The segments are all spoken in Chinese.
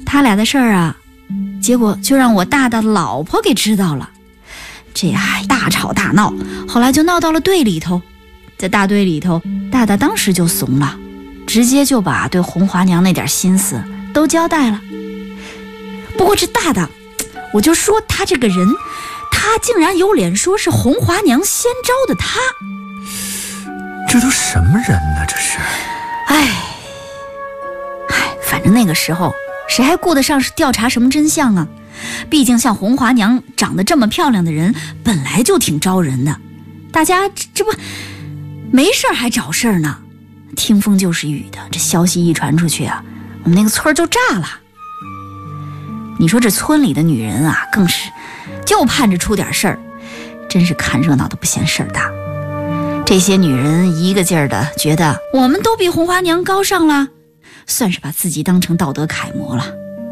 他俩的事儿啊，结果就让我大大的老婆给知道了，这还大吵大闹，后来就闹到了队里头。在大队里头，大大当时就怂了，直接就把对红华娘那点心思都交代了。不过这大大，我就说他这个人，他竟然有脸说是红华娘先招的他， 这都什么人呢？这是， 反正那个时候谁还顾得上是调查什么真相啊？毕竟像红华娘长得这么漂亮的人本来就挺招人的，大家这不没事儿还找事儿呢。听风就是雨的，这消息一传出去啊，我们那个村就炸了。你说这村里的女人啊，更是就盼着出点事儿，真是看热闹的不嫌事儿大。这些女人一个劲儿的觉得我们都比红华娘高尚了，算是把自己当成道德楷模了。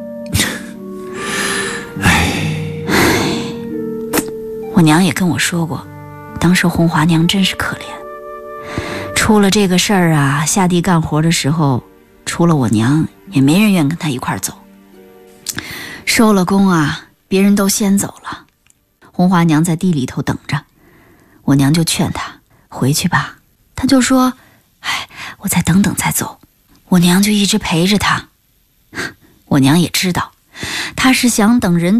我娘也跟我说过，当时红华娘真是可怜，出了这个事儿啊，下地干活的时候，除了我娘，也没人愿跟她一块走。收了工啊，别人都先走了，红华娘在地里头等着。我娘就劝她回去吧，她就说我再等等再走。我娘就一直陪着她。我娘也知道，她是想等人